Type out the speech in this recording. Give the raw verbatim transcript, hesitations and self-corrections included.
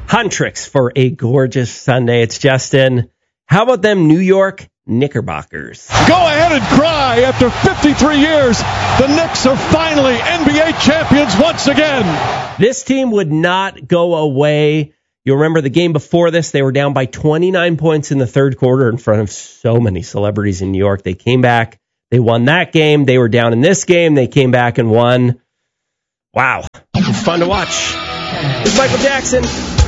Huntrix for a gorgeous Sunday. It's Justin. How about them New York Knickerbockers? Go ahead and cry. After fifty-three years, the Knicks are finally N B A champions once again. This team would not go away. You'll remember the game before this, they were down by twenty-nine points in the third quarter in front of so many celebrities in New York. They came back. They won that game. They were down in this game. They came back and won. Wow. It was fun to watch. It's Michael Jackson.